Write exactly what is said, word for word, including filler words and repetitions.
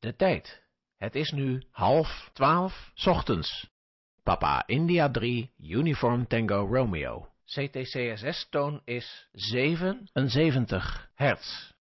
de tijd. Het is nu half twaalf 's ochtends. Papa India drie, Uniform Tango Romeo. C T C S S-toon is zevenenzeventig hertz.